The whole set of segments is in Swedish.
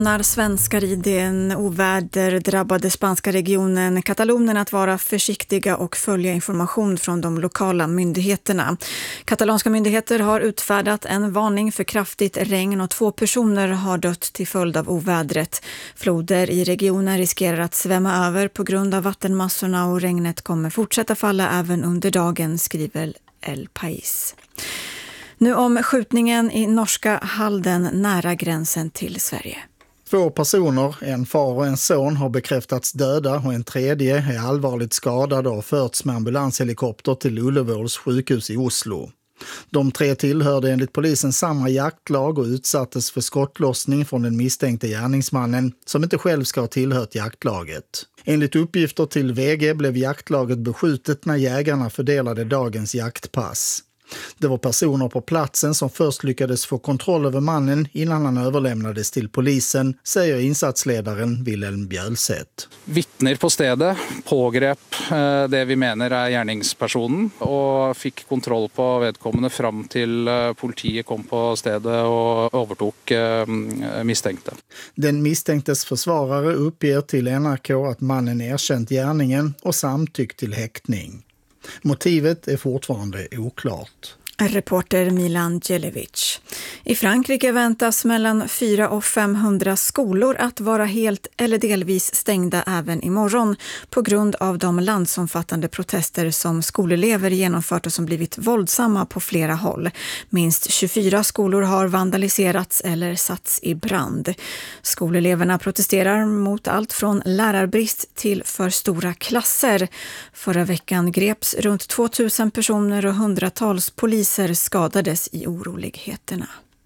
När svenskar i den oväderdrabbade spanska regionen Katalonien att vara försiktiga och följa information från de lokala myndigheterna. Katalanska myndigheter har utfärdat en varning för kraftigt regn och 2 personer har dött till följd av ovädret. Floder i regionen riskerar att svämma över på grund av vattenmassorna och regnet kommer fortsätta falla även under dagen, skriver El País. Nu om skjutningen i norska Halden nära gränsen till Sverige. 2 personer, en far och en son, har bekräftats döda och en tredje är allvarligt skadad och förts med ambulanshelikopter till Ullevåls sjukhus i Oslo. De 3 tillhörde enligt polisen samma jaktlag och utsattes för skottlossning från den misstänkte gärningsmannen som inte själv ska ha tillhört jaktlaget. Enligt uppgifter till VG blev jaktlaget beskjutet när jägarna fördelade dagens jaktpass. Det var personer på platsen som först lyckades få kontroll över mannen innan han överlämnades till polisen, säger insatsledaren Wilhelm Bjölseth. Vittner på stedet pågrep det vi menar är gärningspersonen och fick kontroll på vedkommande fram till politiet kom på stedet och övertog misstänkte. Den misstänktes försvarare uppger till NRK att mannen erkänt gärningen och samtyckt till häktning. Motivet är fortfarande oklart. Reporter Milan Djelevic. I Frankrike väntas mellan 400 och 500 skolor att vara helt eller delvis stängda även imorgon på grund av de landsomfattande protester som skolelever genomfört och som blivit våldsamma på flera håll. Minst 24 skolor har vandaliserats eller satts i brand. Skoleleverna protesterar mot allt från lärarbrist till för stora klasser. Förra veckan greps runt 2000 personer och hundratals poliser skadades i oroligheterna.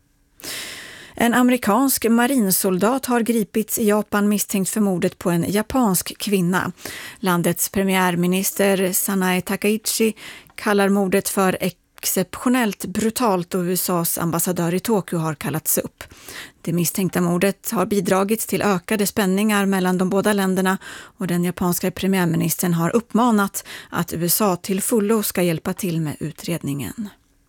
En amerikansk marinsoldat har gripits i Japan misstänkt för mordet på en japansk kvinna. Landets premiärminister Sanae Takaichi kallar mordet för exceptionellt brutalt och USAs ambassadör i Tokyo har kallats upp. Det misstänkta mordet har bidragit till ökade spänningar mellan de båda länderna och den japanska premiärministern har uppmanat att USA till fullo ska hjälpa till med utredningen.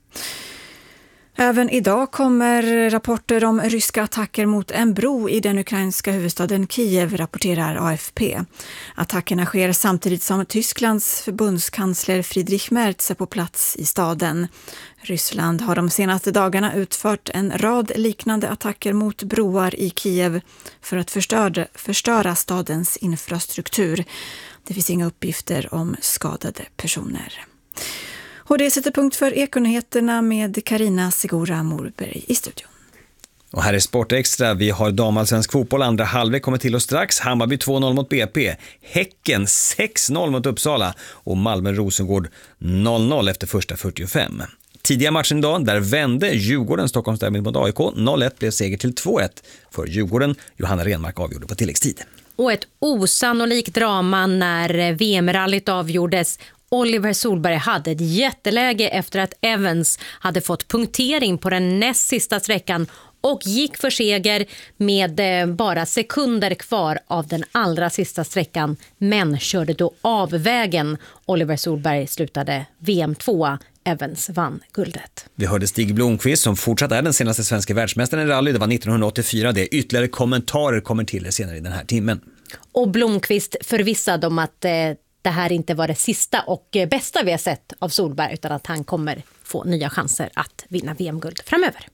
Även idag kommer rapporter om ryska attacker mot en bro i den ukrainska huvudstaden Kiev, rapporterar AFP. Attackerna sker samtidigt som Tysklands förbundskansler Friedrich Merz är på plats i staden. Ryssland har de senaste dagarna utfört en rad liknande attacker mot broar i Kiev för att förstöra stadens infrastruktur. Det finns inga uppgifter om skadade personer. Och det sätter punkt för Ekonyheterna med Carina Segura Morberg i studion. Och här är Sportextra. Vi har damallsvensk fotboll. Andra halvlek kommer till oss strax. Hammarby 2-0 mot BP. Häcken 6-0 mot Uppsala. Och Malmö-Rosengård 0-0 efter första 45. Tidiga matchen idag, där vände Djurgården Stockholmsderbyt mot AIK. 0-1 blev seger till 2-1 för Djurgården. Johanna Renmark avgjorde på tilläggstid. Och ett osannolikt drama när VM-rallyt avgjordes. Oliver Solberg hade ett jätteläge efter att Evans hade fått punktering på den näst sista sträckan och gick för seger med bara sekunder kvar av den allra sista sträckan, men körde då av vägen. Oliver Solberg slutade VM-2. Evans vann guldet. Vi hörde Stig Blomqvist som fortsatt är den senaste svenska världsmästaren i rally. Det var 1984. Det ytterligare kommentarer kommer till senare i den här timmen. Och Blomqvist förvissad om att det här inte var det sista och bästa vi har sett av Solberg, utan att han kommer få nya chanser att vinna VM-guld framöver.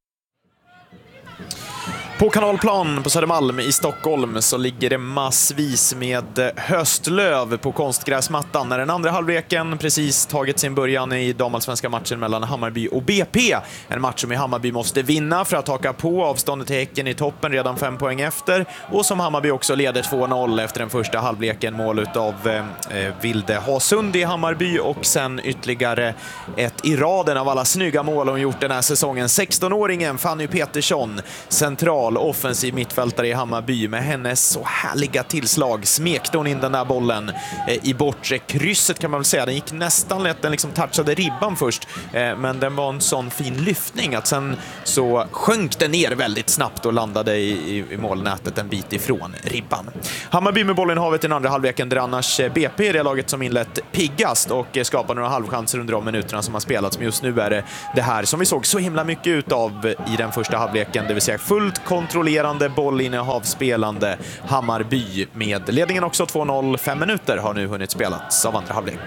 På Kanalplan på Södermalm i Stockholm så ligger det massvis med höstlöv på konstgräsmattan när den andra halvleken precis tagit sin början i damallsvenska matchen mellan Hammarby och BP. En match som i Hammarby måste vinna för att haka på avståndet till Häcken i toppen redan 5 poäng efter, och som Hammarby också leder 2-0 efter den första halvleken, mål utav Vilde Hasund i Hammarby och sen ytterligare ett i raden av alla snygga mål hon gjort den här säsongen. 16-åringen Fanny Petersson, central offensiv mittfältare i Hammarby, med hennes så härliga tillslag smekte hon in den där bollen i bortre krysset, kan man väl säga. Den gick nästan lätt, den liksom touchade ribban först, men den var en sån fin lyftning att sen så sjönk den ner väldigt snabbt och landade i målnätet en bit ifrån ribban. Hammarby med bollen i havet i den andra halvleken, där annars BP är det laget som inlett piggast och skapar några halvchanser under de minuterna som har spelats. Men just nu är det här som vi såg så himla mycket ut av i den första halvleken, det vill säga fullt kontrollerande, bollinnehavsspelande Hammarby med ledningen också 2-0. 5 minuter har nu hunnit spelats av andra halvlek.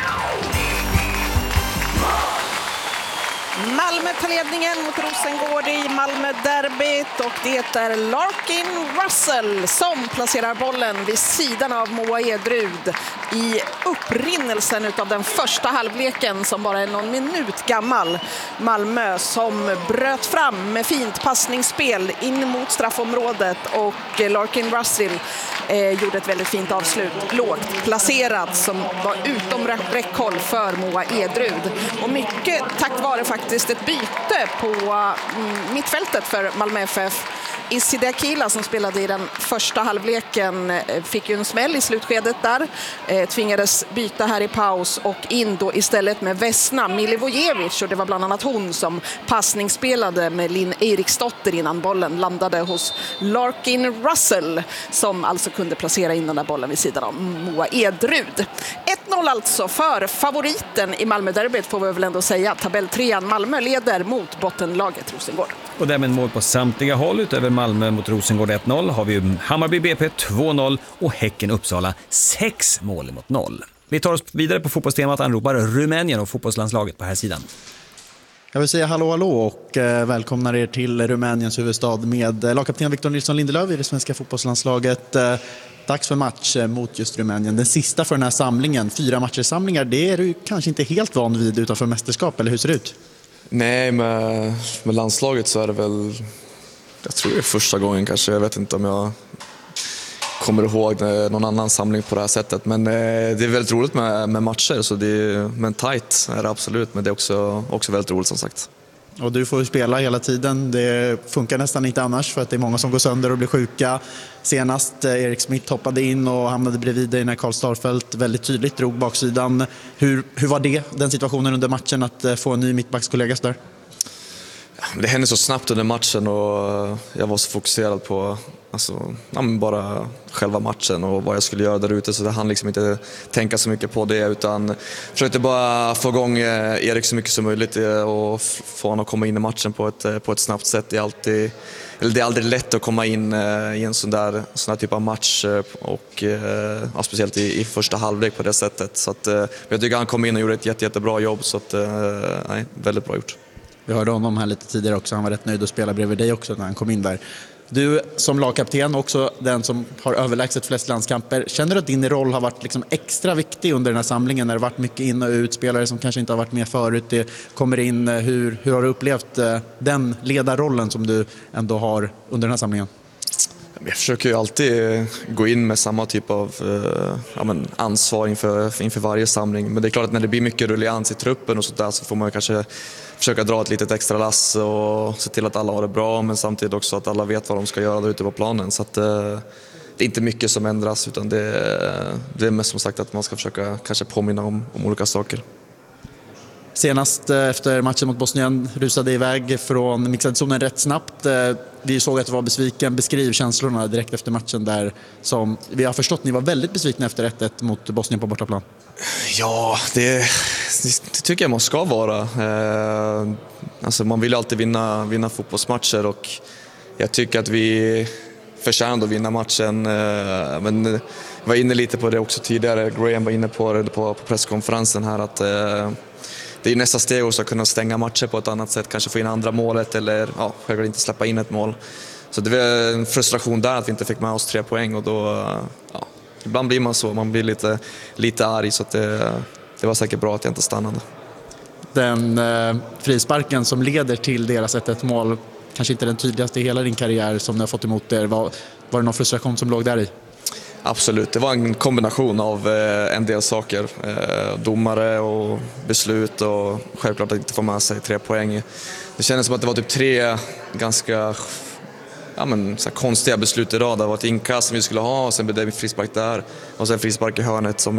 Malmö tar ledningen mot Rosengård i Malmö-derbyt och det är Larkin Russell som placerar bollen vid sidan av Moa Edrud i upprinnelsen av den första halvleken som bara är någon minut gammal. Malmö som bröt fram med fint passningsspel in mot straffområdet och Larkin Russell gjorde ett väldigt fint avslut, lågt placerat som var utom räckhåll för Moa Edrud. Och mycket tack vare faktiskt ett byte på mittfältet för Malmö FF. Iside Akila som spelade i den första halvleken fick ju en smäll i slutskedet där. Tvingades byta här i paus och in då istället med Vesna Milivojevic, och det var bland annat hon som passningsspelade med Linn Eriksdotter innan bollen landade hos Larkin Russell som alltså kunde placera in den där bollen vid sidan av Moa Edrud. 1-0 alltså för favoriten i Malmö-derbyt får vi väl ändå säga. Tabelltrean Malmö leder mot bottenlaget Rosengård. Och därmed mål på samtliga håll. Utöver Malmö mot Rosengård 1-0 har vi Hammarby BP 2-0 och Häcken Uppsala 6 mål mot 0. Vi tar oss vidare på fotbollstemat, anropar Rumänien och fotbollslandslaget på här sidan. Jag vill säga hallå och välkomnar er till Rumäniens huvudstad med lagkapten Victor Nilsson Lindelöf i det svenska fotbollslandslaget. Dags för match mot just Rumänien. Den sista för den här samlingen, 4 matchersamlingar, det är du kanske inte helt van vid utanför mästerskap, eller hur ser det ut? Nej, med landslaget så är det väl, jag tror det är första gången kanske, jag vet inte om jag kommer ihåg någon annan samling på det här sättet, men det är väldigt roligt med matcher, så det är, men tight är det absolut, men det är också väldigt roligt som sagt. Och du får ju spela hela tiden, det funkar nästan inte annars för att det är många som går sönder och blir sjuka. Senast Erik Smith hoppade in och hamnade bredvid dig när Karl Starfelt väldigt tydligt drog baksidan. Hur var det, den situationen under matchen, att få en ny mittbackskollega där? Det hände så snabbt under matchen och jag var så fokuserad på bara själva matchen och vad jag skulle göra där ute, så det hann liksom inte tänka så mycket på det, utan försökte bara få igång Erik så mycket som möjligt och få honom att komma in i matchen på ett snabbt sätt. Det är aldrig lätt att komma in i en sån där typ av match och speciellt i första halvlek på det sättet, så att jag tycker han kom in och gjorde ett jättebra jobb, så att väldigt bra gjort. Vi hörde honom här lite tidigare också, han var rätt nöjd att spela bredvid dig också när han kom in där. Du som lagkapten, också den som har överlägset flest landskamper, känner du att din roll har varit liksom extra viktig under den här samlingen när det har varit mycket in- och utspelare som kanske inte har varit med förut, det kommer in, hur har du upplevt den ledarrollen som du ändå har under den här samlingen? Jag försöker ju alltid gå in med samma typ av ansvar inför varje samling, men det är klart att när det blir mycket rullians i truppen och sådär så får man kanske försöka dra ett litet extra lass och se till att alla har det bra, men samtidigt också att alla vet vad de ska göra där ute på planen, så att det är inte mycket som ändras, utan det är mest som sagt att man ska försöka kanske påminna om olika saker. Senast efter matchen mot Bosnien rusade iväg från mixade zonen rätt snabbt. Vi såg att du var besviken. Beskriv känslorna direkt efter matchen där, som vi har förstått ni var väldigt besvikna efter 1-1 mot Bosnien på bortaplan. Ja, det tycker jag man ska vara. Man vill alltid vinna fotbollsmatcher och jag tycker att vi förtjänade att vinna matchen. Men jag var inne lite på det också tidigare. Graham var inne på det på presskonferensen här, att det är nästa steg också att kunna stänga matcher på ett annat sätt, kanske få in andra målet eller självklart inte släppa in ett mål. Så det var en frustration där att vi inte fick med oss 3 poäng, och då ibland blir man så, man blir lite arg, så att det var säkert bra att jag inte stannade. Den frisparken som leder till deras 1-1 mål, kanske inte den tydligaste i hela din karriär som ni har fått emot er, var det någon frustration som låg där i? Absolut, det var en kombination av en del saker. Domare och beslut och självklart att inte få med sig 3 poäng. Det kändes som att det var typ 3 ganska så konstiga beslut i rad. Det var ett inkast som vi skulle ha och sen blev det frispark där. Och sen frispark i hörnet som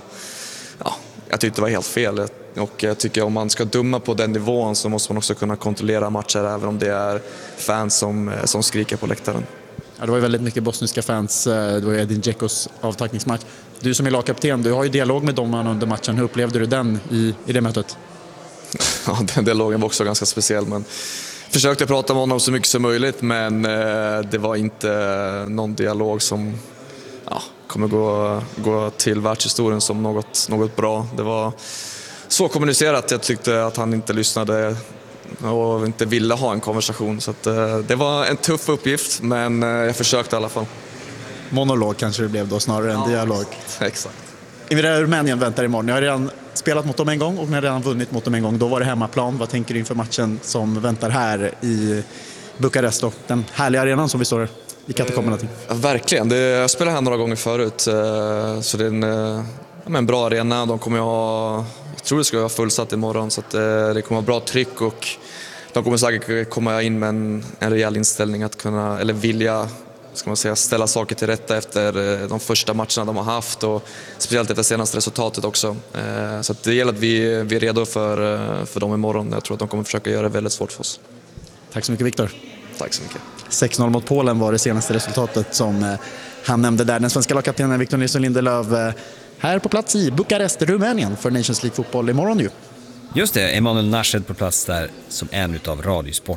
jag tyckte var helt fel. Och jag tycker om man ska döma på den nivån så måste man också kunna kontrollera matcher även om det är fans som skriker på läktaren. Ja, det var ju väldigt mycket bosniska fans, det var ju Edin Džekos avtackningsmatch. Du som är lagkapten, du har ju dialog med domarna under matchen. Hur upplevde du den i det mötet? Ja, den dialogen var också ganska speciell, men försökte prata med honom så mycket som möjligt, men det var inte någon dialog som kommer gå till världshistorien som något bra. Det var så kommunicerat. Jag tyckte att han inte lyssnade och inte ville ha en konversation. Så att, det var en tuff uppgift, men jag försökte i alla fall. Monolog kanske det blev då snarare än dialog. Exakt. Rumänien väntar imorgon. Ni har redan spelat mot dem en gång och ni har redan vunnit mot dem en gång. Då var det hemmaplan. Vad tänker du inför matchen som väntar här i Bukarest och den härliga arenan som vi står i katakomberna till? Verkligen. Jag spelade här några gånger förut, så det är en bra arena. De kommer jag tror det ska vara fullsatt imorgon, så att det kommer vara bra tryck och de kommer säkert komma in med en rejäl inställning att kunna, eller vilja, ska man säga, ställa saker till rätta efter de första matcherna de har haft och speciellt efter senaste resultatet också. Så att det gäller att vi är redo för dem imorgon. Jag tror att de kommer försöka göra det väldigt svårt för oss. Tack så mycket, Viktor. Tack så mycket. 6-0 mot Polen var det senaste resultatet som han nämnde där. Den svenska lagkaptenen Victor Nilsson Lindelöf här på plats i Bukarest, Rumänien för Nations League-fotboll imorgon ju. Just det, Emanuel Nashed på plats där som en del av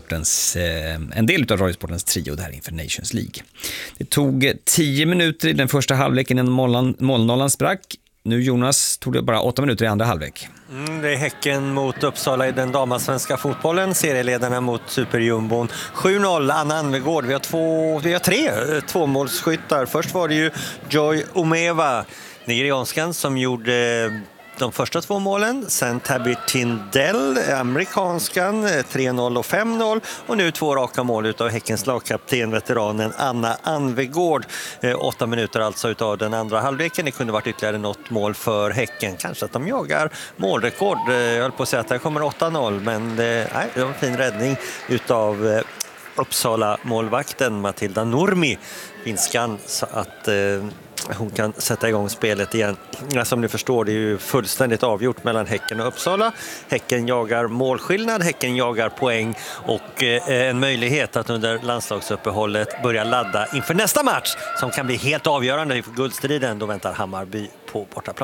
radiosportens trio där inför Nations League. Det tog 10 minuter i den första halvleken innan målnollan sprack. Nu, Jonas, tog det bara 8 minuter i andra halvlek. Det är Häcken mot Uppsala i den damallsvenska fotbollen. Serieledarna mot Superjumbon. 7-0, Anna Anvegård. Vi har tre tvåmålsskyttar. Först var det ju Joy Omeva, nigerianskan, som gjorde de första 2 målen. Sen Tabby Tindell, amerikanskan, 3-0 och 5-0. Och nu 2 raka mål utav Häckens lagkapten, veteranen Anna Anvegård. 8 minuter alltså utav den andra halvleken. Det kunde varit ytterligare något mål för Häcken. Kanske att de jagar målrekord. Jag höll på att säga att det kommer 8-0, men det var en fin räddning utav Uppsala-målvakten Matilda Nurmi, finskan, så att hon kan sätta igång spelet igen. Som ni förstår, det är ju fullständigt avgjort mellan Häcken och Uppsala. Häcken jagar målskillnad, Häcken jagar poäng och en möjlighet att under landslagsuppehållet börja ladda inför nästa match som kan bli helt avgörande för guldstriden. Då väntar Hammarby på bortaplan.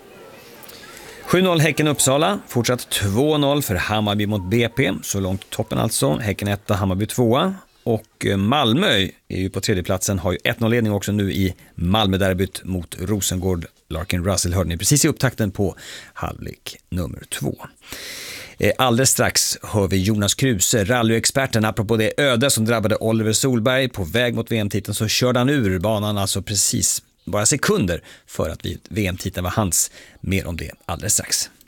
7-0 Häcken-Uppsala, fortsatt 2-0 för Hammarby mot BP, så långt toppen alltså. Häcken 1, Hammarby 2. Och Malmö är ju på tredjeplatsen, har ju 1-0-ledning också nu i Malmö-derbyt mot Rosengård. Larkin Russell hörde ni precis i upptakten på halvlek nummer 2. Alldeles strax hör vi Jonas Kruse, rallyexperten. Apropå det öde som drabbade Oliver Solberg på väg mot VM-titeln, så körde han ur banan alltså precis bara sekunder för att VM-titeln var hans. Mer om det alldeles strax.